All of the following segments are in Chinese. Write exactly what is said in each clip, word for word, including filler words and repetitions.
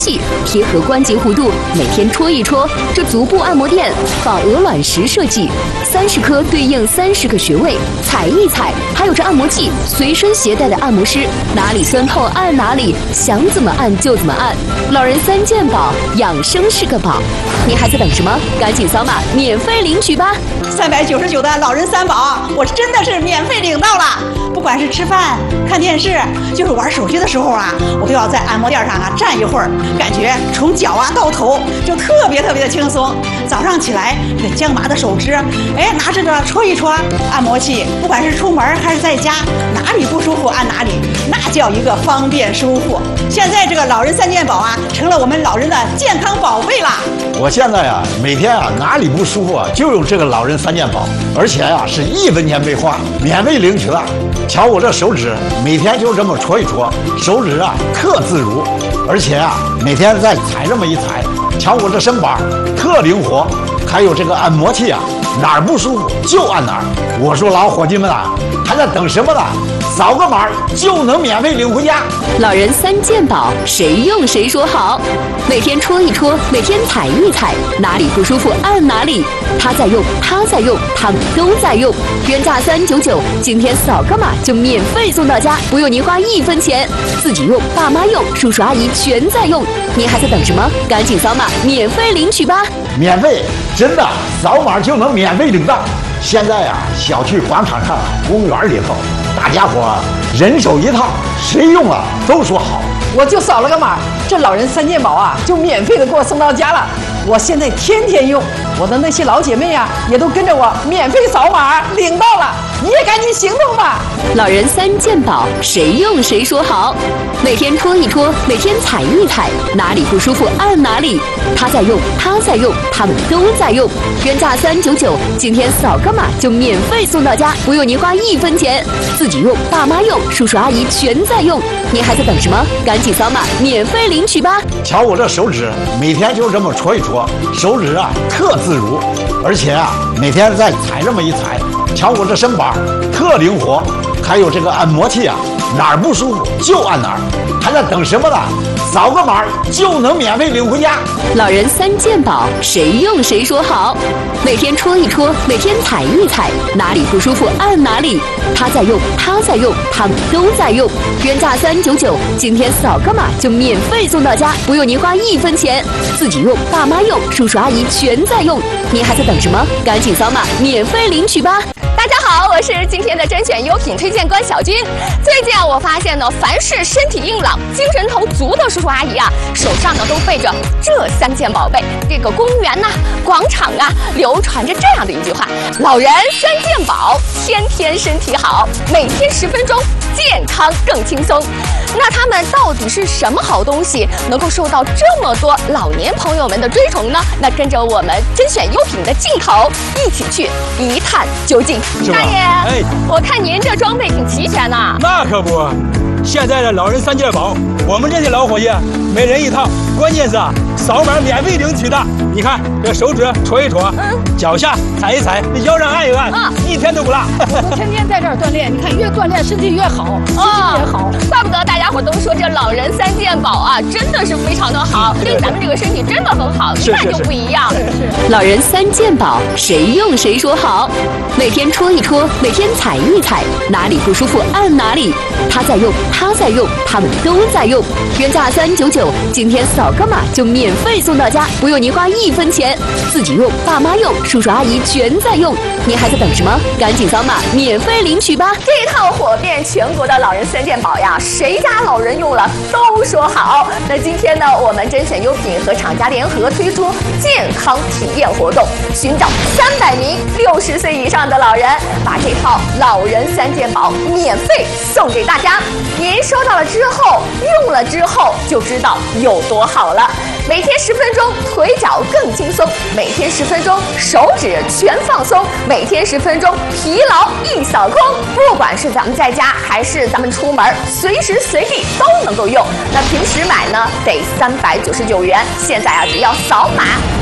器贴合关节弧度，每天戳一戳。这足部按摩垫仿鹅卵石设计，三十颗对应三十个穴位，踩一踩。还有这按摩器，随身携带的按摩师，哪里酸痛按哪里，想怎么按就怎么按。老人三件宝，养生是个宝。你还在等什么？赶紧扫码免费领取吧！ 三百九十九的老人三宝，我真的是免费领到了。不管是吃饭、看电视，就是玩手机的时候啊，我都要在按摩垫上啊站一会儿，感觉从脚啊到头就特别特别的轻松。早上起来，这个僵麻的手指，哎，拿着个戳一戳按摩器，不管是出门还是在家，哪里不舒服按哪里，那叫一个方便舒服。现在这个老人三件宝啊，成了我们老人的健康宝贝啦。 我现在啊，每天啊哪里不舒服啊，就用这个老人三件宝，而且啊是一分钱没花，免费领取了。瞧我这手指，每天就这么戳一戳，手指啊特自如，而且啊每天再踩这么一踩，瞧我这身板特灵活。还有这个按摩器啊，哪儿不舒服就按哪儿。我说老伙计们啊，还在等什么呢？扫个码就能免费领回家。 老人三件宝，谁用谁说好。每天戳一戳，每天踩一踩，哪里不舒服按哪里。他在用，他在用，他们都在用。原价三九九，今天扫个码就免费送到家，不用您花一分钱。自己用，爸妈用，叔叔阿姨全在用。您还在等什么？赶紧扫码免费领取吧！ 免费，真的，扫码就能免费领到。现在啊，小区广场上、公园里头，大家伙人手一套，谁用了都说好。 我就扫了个码，这老人三件宝啊，就免费的给我送到家了。我现在天天用，我的那些老姐妹啊，也都跟着我免费扫码领到了。你也赶紧行动吧！ 老人三件宝，谁用谁说好。每天戳一戳，每天踩一踩，哪里不舒服按哪里。他在用，他在用，他们都在用。原价三九九，今天扫个码就免费送到家，不用您花一分钱。自己用，爸妈用，叔叔阿姨全在用。您还在等什么？赶紧扫码免费领取吧！ 瞧我这手指，每天就这么戳一戳，手指啊特自如，而且啊每天再踩这么一踩，瞧我这身板特灵活。还有这个按摩器啊，哪儿不舒服就按哪儿。还在等什么呢？扫个码就能免费领回家。 老人三件宝，谁用谁说好。每天戳一戳，每天踩一踩，哪里不舒服按哪里。他在用，他在用，他们都在用。原价三九九，今天扫个码就免费送到家，不用您花一分钱。自己用，爸妈用，叔叔阿姨全在用。您还在等什么？赶紧扫码免费领取吧！ 大家好，我是今天的甄选优品推荐官小军。最近啊，我发现呢，凡是身体硬朗、精神头足的叔叔阿姨啊，手上呢都背着这三件宝贝。这个公园呐、啊、广场啊，流传着这样的一句话：老人三件宝，天天身体好，每天十分钟，健康更轻松。那他们到底是什么好东西，能够受到这么多老年朋友们的追崇呢？那跟着我们甄选优品的镜头，一起去一探究竟。大爷，哎，我看您这装备挺齐全呐。 那可不，现在的老人三件宝，我们这些老伙计每人一套，关键是啊，扫码免费领取的。你看这手指戳一戳，嗯，脚下踩一踩，腰上按一按，啊，一天都不落。 我都天天在这儿锻炼，你看越锻炼身体越好，心情也好。 怪不得大家伙都说这老人三件宝啊，真的是非常的好，对咱们这个身体真的很好，一看就不一样。 老人三件宝，谁用谁说好。每天戳一戳，每天踩一踩，哪里不舒服按哪里。他在用，他在用，他们都在用。原价三九九，今天扫个码就免费送到家，不用您花一分钱。自己用，爸妈用，叔叔阿姨全在用。您还在等什么？赶紧扫码免费领取吧！ 这一套火遍全国的老人三件宝呀，谁家老人用了都说好。那今天呢，我们甄选优品和厂家联合推出健康体验活动，寻找三百名六十岁以上的老人，把这套老人三件宝免费送给大家。您收到了之后，用了之后就知道有多好了。每天十分钟，腿脚更轻松；每天十分钟，手指全放松；每天十分钟，疲劳一扫空。不管是咱们在家还是咱们出门，随时随地都能够用。那平时买呢，得三百九十九元，现在啊，只要扫码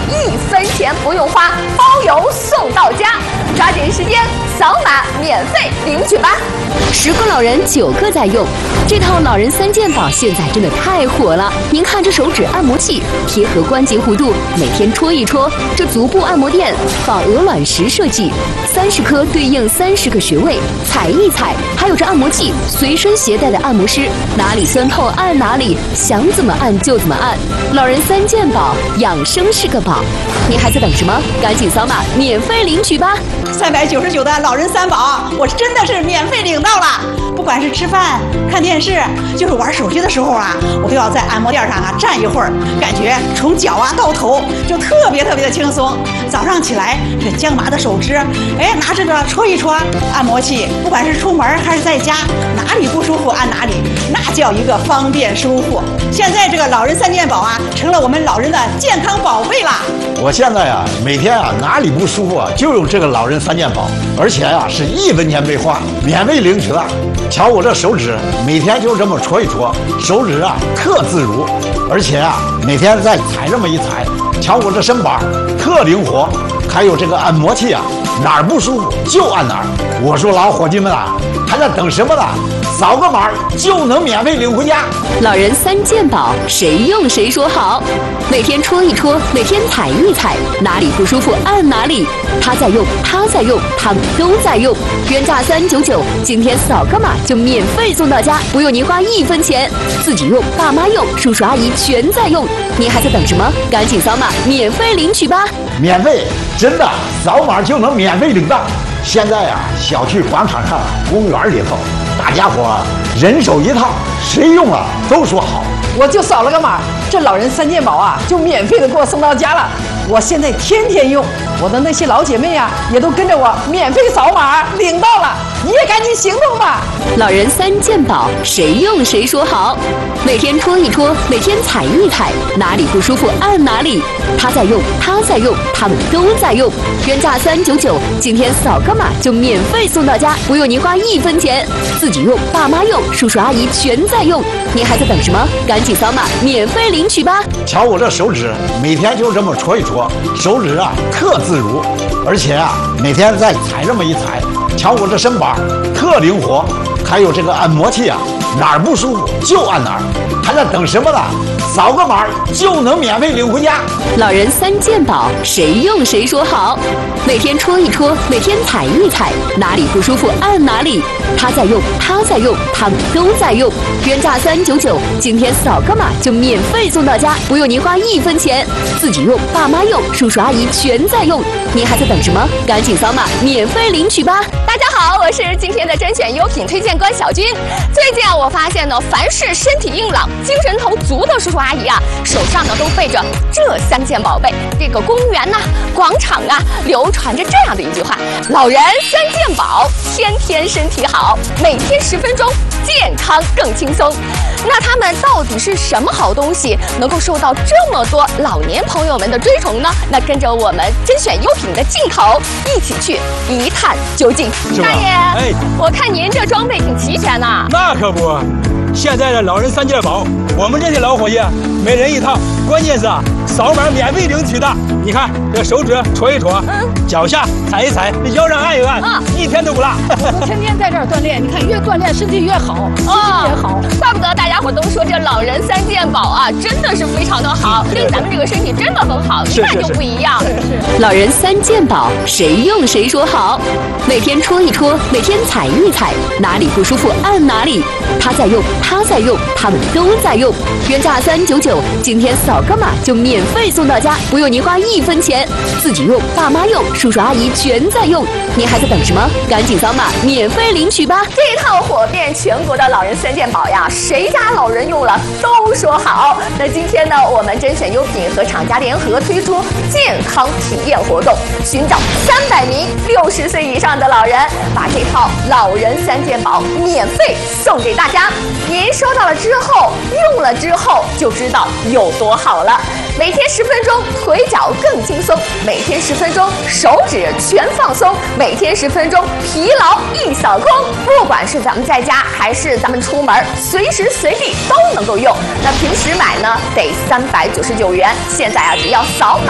一分钱不用花，包邮送到家。抓紧时间扫码免费领取吧！ 十个老人九个在用，这套老人三件宝现在真的太火了。您看这手指按摩器贴合关节弧度，每天戳一戳；这足部按摩垫仿鹅卵石设计，三十颗对应三十个穴位，踩一踩。还有这按摩器随身携带的按摩师，哪里酸痛按哪里，想怎么按就怎么按。老人三件宝，养生是个宝。您还在等什么？赶紧扫码免费领取吧！ 三百九十九的老人三宝，我真的是免费领到了。不管是吃饭、看电视，就是玩手机的时候啊，我都要在按摩垫上啊站一会儿，感觉从脚啊到头就特别特别的轻松。早上起来，这僵麻的手指，哎，拿这个戳一戳按摩器，不管是出门还是在家，哪里不舒服按哪里，那叫一个方便舒服。现在这个老人三件宝啊，成了我们老人的健康宝贝啦。 我现在啊，每天啊哪里不舒服啊，就用这个老人三件宝，而且啊是一分钱没花，免费领取了。瞧我这手指，每天就这么戳一戳，手指啊特自如，而且啊每天再踩这么一踩，瞧我这身板特灵活。还有这个按摩器啊，哪儿不舒服就按哪儿。我说老伙计们啊，还在等什么呢？扫个码就能免费领回家。 老人三件宝，谁用谁说好。每天戳一戳，每天踩一踩，哪里不舒服按哪里。他在用，他在用，他们都在用。原价三九九，今天扫个码就免费送到家，不用您花一分钱。自己用，爸妈用，叔叔阿姨全在用。您还在等什么？赶紧扫码免费领取吧！ 免费，真的，扫码就能免费领到。现在啊，小区广场上、公园里头，大家伙人手一套，谁用了都说好。 我就扫了个码，这老人三件宝啊，就免费的给我送到家了。我现在天天用，我的那些老姐妹啊，也都跟着我免费扫码领到了。你也赶紧行动吧！ 老人三件宝，谁用谁说好。每天戳一戳，每天踩一踩，哪里不舒服按哪里。他在用，他在用，他们都在用。原价三九九，今天扫个码就免费送到家，不用您花一分钱。自己用，爸妈用，叔叔阿姨全在用。您还在等什么？赶紧扫码免费领取吧！ 瞧我这手指，每天就这么戳一戳，手指啊特自如，而且啊每天再踩这么一踩，瞧我这身板特灵活。还有这个按摩器啊，哪儿不舒服就按哪儿。还在等什么呢？扫个码就能免费领回家。 老人三件宝，谁用谁说好。每天戳一戳，每天踩一踩，哪里不舒服按哪里。他在用，他在用，他们都在用。原价三九九，今天扫个码就免费送到家，不用您花一分钱。自己用，爸妈用，叔叔阿姨全在用。您还在等什么？赶紧扫码免费领取吧！ 大家好，我是今天的甄选优品推荐官小军。最近啊，我发现呢，凡是身体硬朗、精神头足的叔叔阿姨啊，手上呢都背着这三件宝贝。这个公园呐、啊、广场啊，流传着这样的一句话：老人三件宝，天天身体好，每天十分钟，健康更轻松。那他们到底是什么好东西，能够受到这么多老年朋友们的追崇呢？那跟着我们甄选优品的镜头，一起去一探究竟。大爷， 哎， 我看您这装备挺齐全呐。 那可不，现在的老人三件宝，我们这些老伙计每人一套，关键是啊，扫码免费领取的。你看这手指戳一戳，嗯，脚下踩一踩，这腰上按一按，啊，一天都不落。 我天天在这儿锻炼，你看越锻炼身体越好，心情也好。 怪不得大家伙都说这老人三件宝啊，真的是非常的好，对咱们这个身体真的很好，一看就不一样。 老人三件宝，谁用谁说好。每天戳一戳，每天踩一踩，哪里不舒服按哪里。他在用，他在用，他们都在用。原价三九九，今天扫个码就免费送到家，不用您花一分钱。自己用，爸妈用，叔叔阿姨全在用。您还在等什么？赶紧扫码免费领取吧！ 这套火遍全国的老人三件宝呀，谁家老人用了都说好。那今天呢，我们甄选优品和厂家联合推出健康体验活动，寻找三百名六十岁以上的老人，把这套老人三件宝免费送给大家。您收到了之后，用了之后就知道有多好了。每天十分钟，腿脚更轻松；每天十分钟，手指全放松；每天十分钟，疲劳一扫空。不管是咱们在家还是咱们出门，随时随地都能够用。那平时买呢，得三百九十九元，现在啊，只要扫码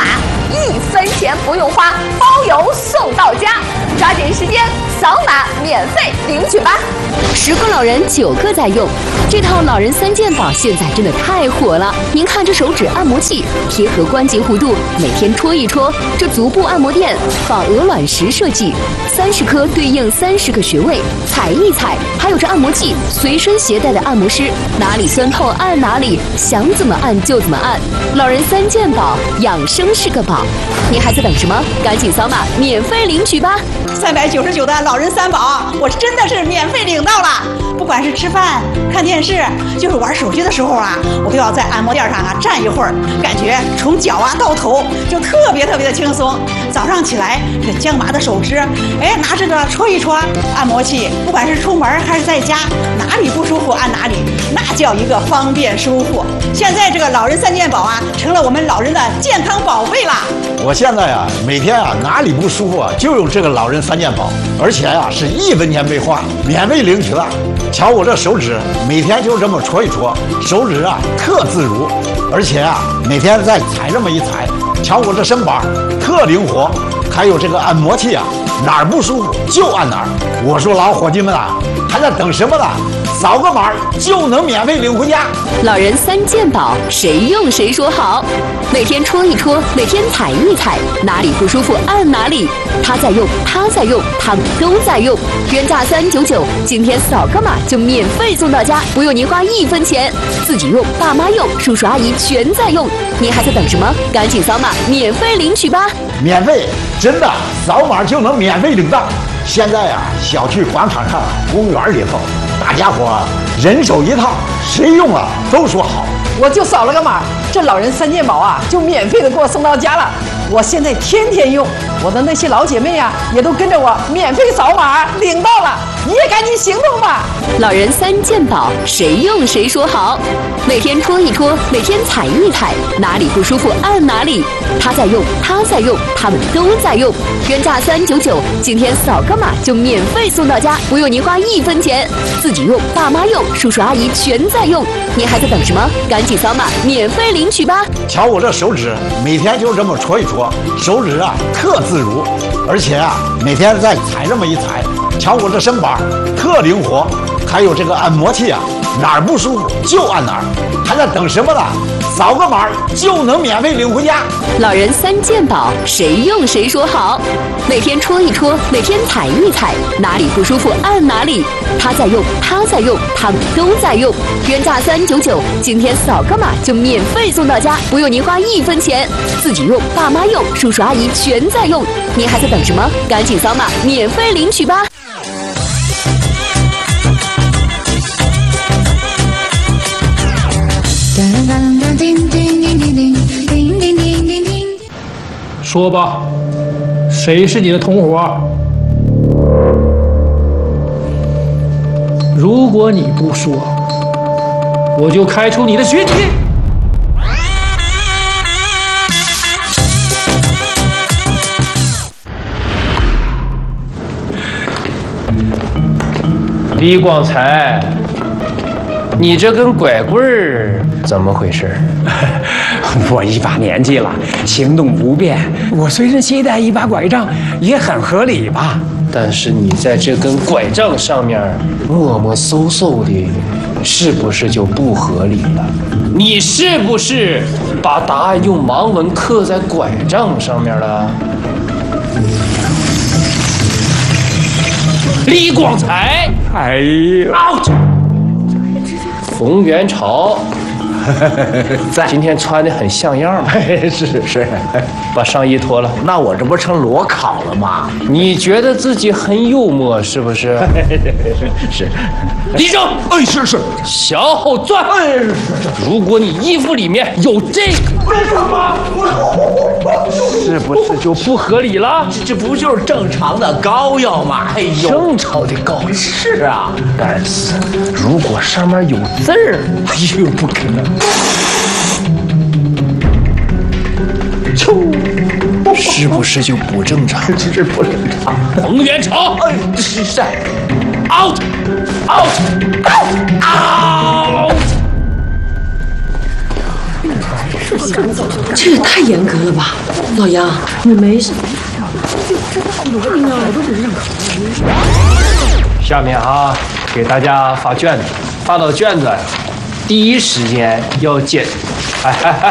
一分钱不用花，包邮送到家。抓紧时间扫码免费领取吧！ 十个老人九个在用，这套老人三件宝现在真的太火了。您看这手指按摩器贴合关节弧度，每天戳一戳；这足部按摩垫仿鹅卵石设计，三十颗对应三十个穴位，踩一踩。还有这按摩器随身携带的按摩师，哪里酸痛按哪里，想怎么按就怎么按。老人三件宝，养生是个宝。您还在等什么？赶紧扫码免费领取吧！ 三百九十九的老人三宝，我真的是免费领到了。不管是吃饭、看电视，就是玩手机的时候啊，我都要在按摩垫上啊站一会儿，感觉从脚啊到头就特别特别的轻松。早上起来，这僵麻的手指，哎，拿这个戳一戳按摩器，不管是出门还是在家，哪里不舒服按哪里，那叫一个方便舒服。现在这个老人三件宝啊，成了我们老人的健康宝贝啦。 我现在啊，每天啊哪里不舒服啊，就用这个老人三件宝，而且啊是一分钱没花，免费领取了。瞧我这手指，每天就这么戳一戳，手指啊特自如，而且啊每天再踩这么一踩，瞧我这身板特灵活。还有这个按摩器啊，哪儿不舒服就按哪儿。我说老伙计们啊，还在等什么呢？扫个码就能免费领回家。 老人三件宝，谁用谁说好。每天戳一戳，每天踩一踩，哪里不舒服按哪里。他在用，他在用，他们都在用。原价三九九，今天扫个码就免费送到家，不用您花一分钱。自己用，爸妈用，叔叔阿姨全在用。您还在等什么？赶紧扫码免费领取吧！ 免费，真的，扫码就能免费领到。现在啊，小区广场上、公园里头，大家伙人手一套，谁用了都说好。 我就扫了个码，这老人三件宝啊，就免费的给我送到家了。我现在天天用，我的那些老姐妹啊，也都跟着我免费扫码领到了。你也赶紧行动吧！ 老人三件宝，谁用谁说好。每天戳一戳，每天踩一踩，哪里不舒服按哪里。他在用，他在用，他们都在用。原价三九九，今天扫个码就免费送到家，不用您花一分钱。自己用，爸妈用，叔叔阿姨全在用。您还在等什么？赶紧扫码免费领取吧！ 瞧我这手指，每天就这么戳一戳，手指啊特自如，而且啊每天再踩这么一踩，瞧我这身板特灵活。还有这个按摩器啊，哪儿不舒服就按哪儿。还在等什么呢？扫个码就能免费领回家。 老人三件宝，谁用谁说好。每天戳一戳，每天踩一踩，哪里不舒服按哪里。他在用，他在用，他们都在用。原价三九九，今天扫个码就免费送到家，不用您花一分钱。自己用，爸妈用，叔叔阿姨全在用。您还在等什么？赶紧扫码免费领取吧！ 说吧，谁是你的同伙？如果你不说，我就开除你的学籍。李广才，你这根拐棍儿怎么回事？ 我一把年纪了，行动不便，我随身携带一把拐杖也很合理吧？ 但是你在这根拐杖上面磨磨嗖嗖的，是不是就不合理了？你是不是把答案用盲文刻在拐杖上面了？李广才， 哎呀 ，out！ 冯元朝。在今天穿的很像样嘛？ 是是， 把上衣脱了。 那我这不成裸考了吗？ 你觉得自己很幽默是不是？ 是。 立正。 哎，是是。 向后转。哎，是是。如果你衣服里面有这个， 为什么？ 是不是就不合理了？ 这这不就是正常的膏药吗？哎呦， 正常的膏药。 是啊， 但是如果上面有字儿， 哎呦，不可能。 是不是就不正常？ 这是不正常。 冯元朝， 哎，是是 ，out out out out。 是这也太严格了吧，老杨，你没事。 下面啊，给大家发卷子，发到卷子，第一时间要检，哎哎哎。